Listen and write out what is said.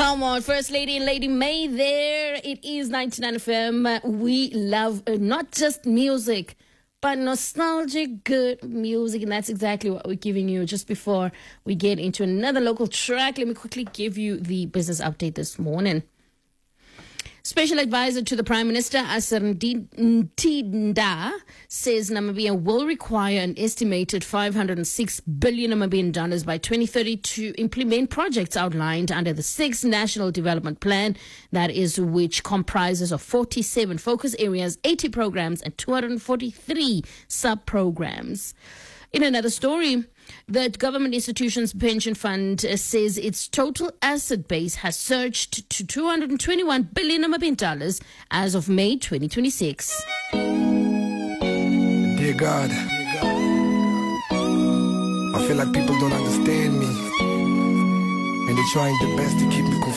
Come on, First Lady and Lady May there. It is 99 FM. We love not just music, but nostalgic good music. And that's exactly what we're giving you. Just before we get into another local track, let me quickly give you the business update this morning. Special Advisor to the Prime Minister, Asir Ntinda, says Namibia will require an estimated $506 billion Namibian dollars by 2030 to implement projects outlined under the 6th National Development Plan, that is, which comprises of 47 focus areas, 80 programs, and 243 sub-programs. In another story, the Government Institutions Pension Fund says its total asset base has surged to $221 billion Namibian dollars as of May 2026. Dear God, I feel like people don't understand me, and they're trying their best to keep me confused.